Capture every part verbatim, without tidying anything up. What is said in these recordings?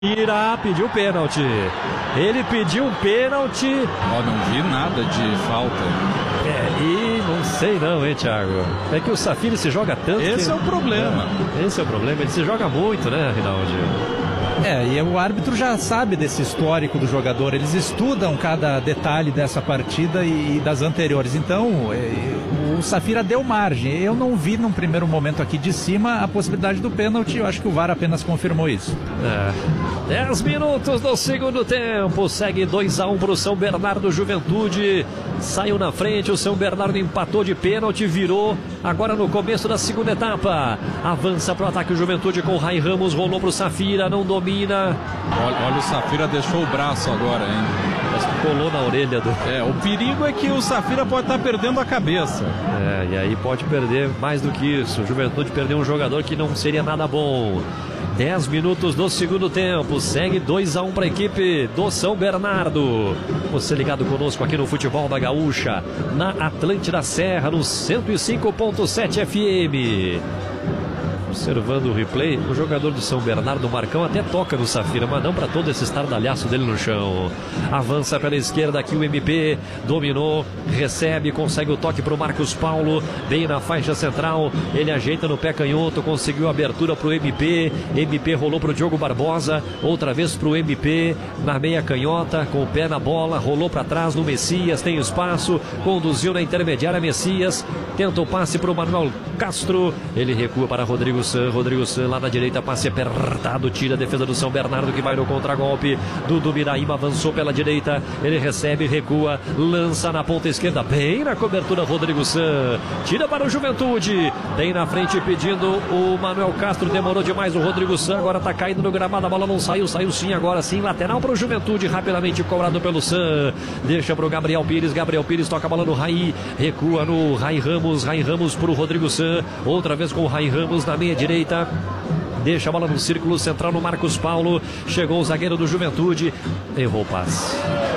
Ira pediu pênalti. Ele pediu um pênalti. Ó, não vi nada de falta. É, e não sei não, hein, Thiago? É que o Safiri se joga tanto. Esse que... é o problema. É, esse é o problema. Ele se joga muito, né, Rinaldi? É, e o árbitro já sabe desse histórico do jogador. Eles estudam cada detalhe dessa partida e, e das anteriores. Então, é, o Safira deu margem. Eu não vi num primeiro momento aqui de cima a possibilidade do pênalti. Eu acho que o V A R apenas confirmou isso. É. dez minutos do segundo tempo. Segue dois a um para o São Bernardo. Juventude saiu na frente. O São Bernardo empatou de pênalti. Virou agora no começo da segunda etapa. Avança para o ataque o Juventude com o Rai Ramos. Rolou para o Safira. Não domina. Olha, olha, o Safira deixou o braço agora, hein? Mas colou na orelha do... É, o perigo é que o Safira pode estar perdendo a cabeça. É, e aí pode perder mais do que isso. O Juventude perdeu um jogador que não seria nada bom. dez minutos do segundo tempo. Segue dois a um para a equipe do São Bernardo. Você ligado conosco aqui no Futebol da Gaúcha, na Atlântida Serra, no cento e cinco ponto sete F M. Observando o replay, o jogador do São Bernardo, Marcão, até toca no Safira, mas não para todo esse estardalhaço dele no chão. Avança pela esquerda aqui o M P, dominou, recebe, consegue o toque para o Marcos Paulo, bem na faixa central, ele ajeita no pé canhoto, conseguiu a abertura para o M P, M P rolou para o Diogo Barbosa, outra vez para o M P, na meia canhota, com o pé na bola, rolou para trás no Messias, tem espaço, conduziu na intermediária Messias, tenta o passe para o Manuel Castro, ele recua para Rodrigo San, Rodrigo San lá na direita, passe apertado, tira a defesa do São Bernardo que vai no contragolpe. Dudu Miraíma avançou pela direita, ele recebe, recua, lança na ponta esquerda, bem na cobertura Rodrigo San, tira para o Juventude, tem na frente pedindo o Manuel Castro, demorou demais o Rodrigo San, agora está caindo no gramado, a bola não saiu, saiu sim, agora sim, lateral para o Juventude, rapidamente cobrado pelo San, deixa para o Gabriel Pires, Gabriel Pires toca a bola no Rai, recua no Rai Ramos, Rai Ramos para o Rodrigo San, outra vez com o Rai Ramos na meia direita, deixa a bola no círculo central no Marcos Paulo, chegou o zagueiro do Juventude, errou o passe.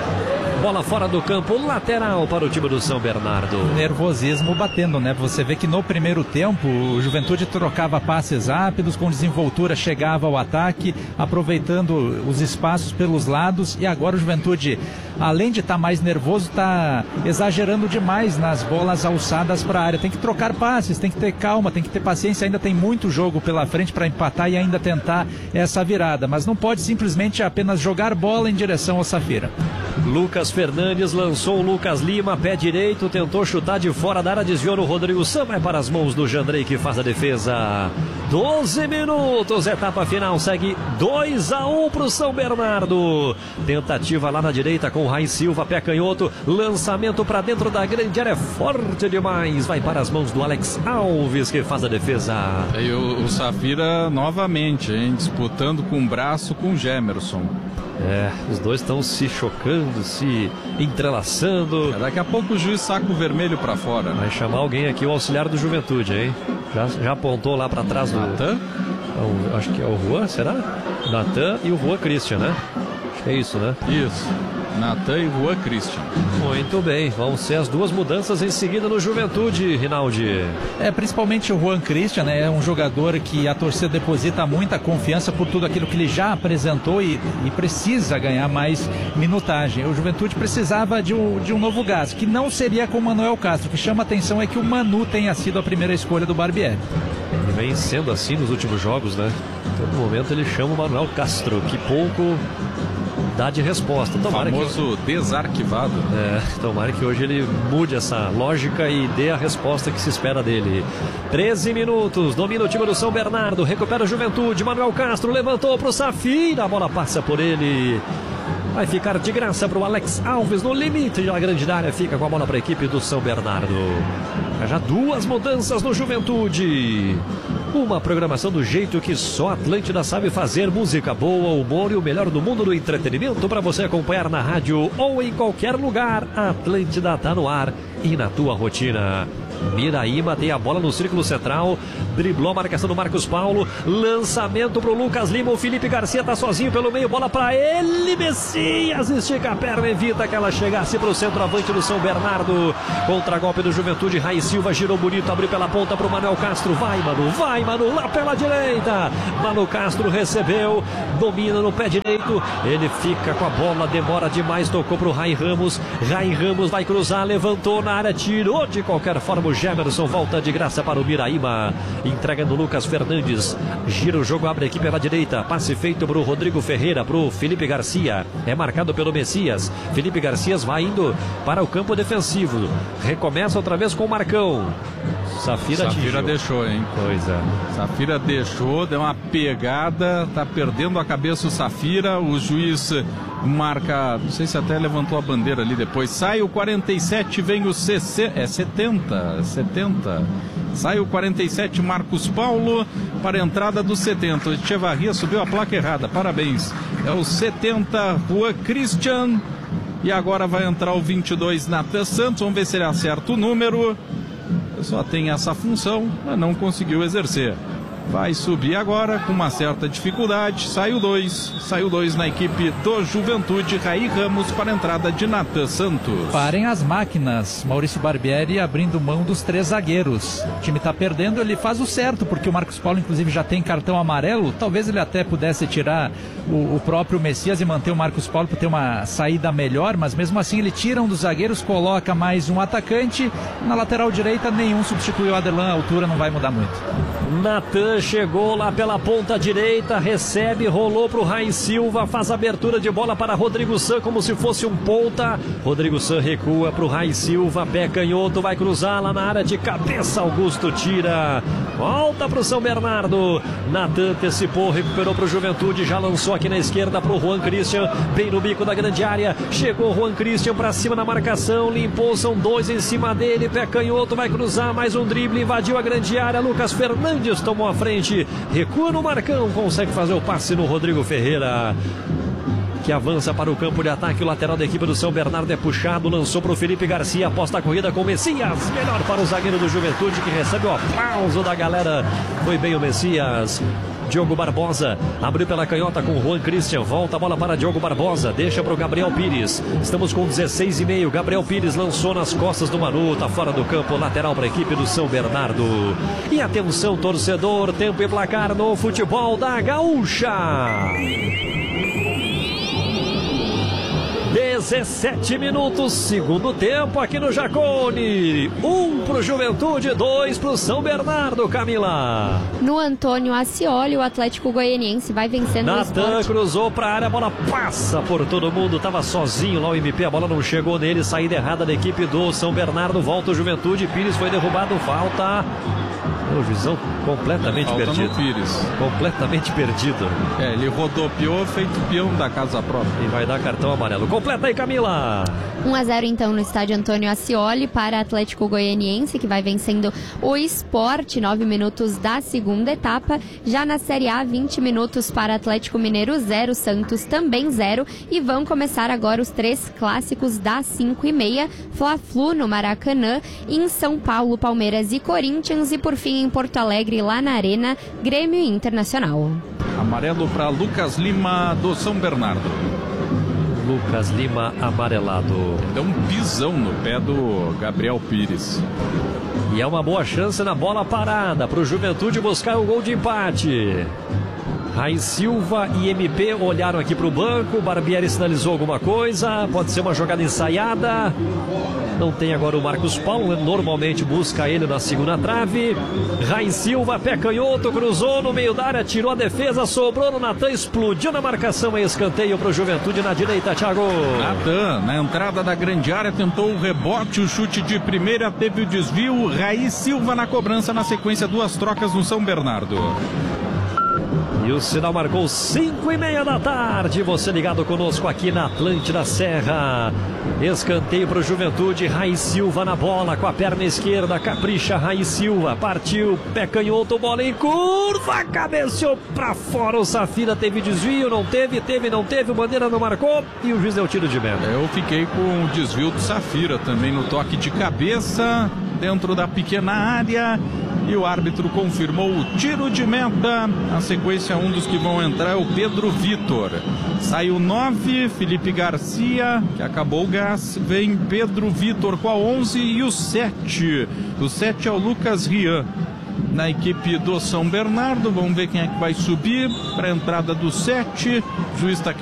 Bola fora do campo, lateral para o time do São Bernardo. Nervosismo batendo, né? Você vê que no primeiro tempo o Juventude trocava passes rápidos, com desenvoltura chegava ao ataque, aproveitando os espaços pelos lados, e agora o Juventude, além de estar mais nervoso, está exagerando demais nas bolas alçadas para a área. Tem que trocar passes, tem que ter calma, tem que ter paciência, ainda tem muito jogo pela frente para empatar e ainda tentar essa virada, mas não pode simplesmente apenas jogar bola em direção ao Safira. Lucas Fernandes lançou o Lucas Lima, pé direito, tentou chutar de fora da área, desviou no Rodrigo San, vai para as mãos do Jandrei que faz a defesa. doze minutos, etapa final, segue dois a um para o São Bernardo. Tentativa lá na direita com o Rai Silva, pé canhoto, lançamento para dentro da grande área, forte demais, vai para as mãos do Alex Alves que faz a defesa. E o, o Safira novamente, hein, disputando com o braço com o Gemerson. É, os dois estão se chocando, se entrelaçando. Daqui a pouco o juiz saca o vermelho para fora. Vai chamar alguém aqui, o auxiliar do Juventude, hein? Já, já apontou lá para trás do... Natan? É o, acho que é o Juan, será? Natan e o Juan Christian, né? Acho que é isso, né? Isso. Natan e Juan Christian. Muito bem, vão ser as duas mudanças em seguida no Juventude, Rinaldi. É, principalmente o Juan Christian, né? É um jogador que a torcida deposita muita confiança por tudo aquilo que ele já apresentou e, e precisa ganhar mais minutagem. O Juventude precisava de um, de um novo gás, que não seria com o Manuel Castro. O que chama a atenção é que o Manu tenha sido a primeira escolha do Barbieri. Ele vem sendo assim nos últimos jogos, né? Em todo momento ele chama o Manuel Castro, que pouco dá de resposta. Tomara famoso que... desarquivado. É, tomara que hoje ele mude essa lógica e dê a resposta que se espera dele. treze minutos, domina o time do São Bernardo, recupera a Juventude, Manuel Castro levantou para o Safira, a bola passa por ele. Vai ficar de graça para o Alex Alves no limite da grande área, fica com a bola para a equipe do São Bernardo. Já duas mudanças no Juventude. Uma programação do jeito que só a Atlântida sabe fazer, música boa, humor e o melhor do mundo do entretenimento para você acompanhar na rádio ou em qualquer lugar. A Atlântida está no ar e na tua rotina. Miraíma tem a bola no círculo central, driblou a marcação do Marcos Paulo, lançamento pro Lucas Lima, o Felipe Garcia tá sozinho pelo meio, bola para ele, Messias estica a perna, evita que ela chegasse pro centroavante do São Bernardo, contra-golpe do Juventude, Rai Silva girou bonito, abriu pela ponta pro Manuel Castro, vai Manu, vai Manu, lá pela direita, Manu Castro recebeu, domina no pé direito, ele fica com a bola, demora demais, tocou pro Rai Ramos, Rai Ramos vai cruzar, levantou na área, tirou de qualquer forma o Gemerson, volta de graça para o Miraíma, entrega no Lucas Fernandes, gira o jogo, abre aqui pela direita, passe feito pro Rodrigo Ferreira, pro Felipe Garcia, é marcado pelo Messias, Felipe Garcia vai indo para o campo defensivo, recomeça outra vez com o Marcão, Safira, Safira deixou, hein? Pois é. Safira deixou, deu uma pegada, tá perdendo a cabeça o Safira, o juiz marca, não sei se até levantou a bandeira ali depois, sai o quarenta e sete, vem o C C, é setenta, setenta, sai o quarenta e sete, Marcos Paulo, para a entrada do setenta, o Echevarria subiu a placa errada, parabéns, é o setenta, Juan Christian, e agora vai entrar o vinte e dois, Natan Santos, vamos ver se ele acerta o número, só tem essa função, mas não conseguiu exercer. Vai subir agora com uma certa dificuldade. Saiu dois. Saiu dois na equipe do Juventude. Rai Ramos para a entrada de Natan Santos. Parem as máquinas. Maurício Barbieri abrindo mão dos três zagueiros. O time está perdendo, ele faz o certo, porque o Marcos Paulo, inclusive, já tem cartão amarelo. Talvez ele até pudesse tirar o, o próprio Messias e manter o Marcos Paulo para ter uma saída melhor, mas mesmo assim ele tira um dos zagueiros, coloca mais um atacante. Na lateral direita, nenhum substituiu o Adelan. A altura não vai mudar muito. Natan chegou lá pela ponta direita, recebe, rolou pro Rai Silva, faz abertura de bola para Rodrigo San como se fosse um ponta. Rodrigo San recua pro Rai Silva, pé canhoto, vai cruzar lá na área de cabeça, Augusto tira, volta pro São Bernardo. Natan antecipou, recuperou pro Juventude, já lançou aqui na esquerda pro Juan Christian, bem no bico da grande área, chegou Juan Christian pra cima na marcação, limpou, são dois em cima dele, pé canhoto, vai cruzar, mais um drible, invadiu a grande área, Lucas Fernandes tomou a frente, recua no Marcão, consegue fazer o passe no Rodrigo Ferreira, que avança para o campo de ataque. O lateral da equipe do São Bernardo é puxado, lançou para o Felipe Garcia, aposta a corrida com o Messias, melhor para o zagueiro do Juventude, que recebe o aplauso da galera, foi bem o Messias. Diogo Barbosa abriu pela canhota com o Juan Christian, volta a bola para Diogo Barbosa, deixa para o Gabriel Pires, estamos com dezesseis e meio, Gabriel Pires lançou nas costas do Manu, tá fora do campo, lateral para a equipe do São Bernardo. E atenção torcedor, tempo e placar no futebol da Gaúcha. dezessete minutos, segundo tempo aqui no Jacone. Um pro Juventude, dois pro São Bernardo, Camila. No Antônio Ascioli, o Atlético Goianiense vai vencendo o Sport. Natan cruzou pra área, a bola passa por todo mundo, tava sozinho lá o M P, a bola não chegou nele, saída errada da equipe do São Bernardo, volta o Juventude, Pires foi derrubado, falta... O Juizão completamente falta perdido. No Pires. Completamente perdido. É, ele rodopiou, feito peão da casa própria. E vai dar cartão amarelo. Completa aí, Camila. um a zero então no estádio Antônio Ascioli para Atlético Goianiense, que vai vencendo o Sport, nove minutos da segunda etapa. Já na Série A, vinte minutos para Atlético Mineiro, zero, Santos também zero. E vão começar agora os três clássicos das cinco e meia. Fla-Flu no Maracanã, em São Paulo, Palmeiras e Corinthians. E por fim em Porto Alegre, lá na Arena, Grêmio Internacional. Amarelo para Lucas Lima do São Bernardo. Lucas Lima amarelado. Deu um pisão no pé do Gabriel Pires. E é uma boa chance na bola parada para o Juventude buscar o gol de empate. Rai Silva e M P olharam aqui para o banco, Barbieri sinalizou alguma coisa, pode ser uma jogada ensaiada. Não tem agora o Marcos Paulo, normalmente busca ele na segunda trave. Rai Silva, pé canhoto, cruzou no meio da área, tirou a defesa, sobrou no Natan, explodiu na marcação, é escanteio para o Juventude na direita, Thiago. Natan, na entrada da grande área, tentou o rebote, o chute de primeira, teve o desvio. Rai Silva na cobrança, na sequência, duas trocas no São Bernardo. E o sinal marcou cinco e meia da tarde. Você ligado conosco aqui na Atlântida Serra. Escanteio para o Juventude. Rai Silva na bola com a perna esquerda. Capricha Rai Silva. Partiu. Pé canhoto. Bola em curva. Cabeceou para fora. O Safira teve desvio. Não teve. Teve. Não teve. O Bandeira não marcou. E o juiz deu tiro de meta. Eu fiquei com o desvio do Safira também no toque de cabeça. dentro da pequena área. E o árbitro confirmou o tiro de meta. Na sequência, um dos que vão entrar é o Pedro Vitor. Sai o nove, Felipe Garcia, que acabou o gás. Vem Pedro Vitor com a onze e o sete. O sete é o Lucas Rian. Na equipe do São Bernardo, vamos ver quem é que vai subir para a entrada do sete. O juiz está aqui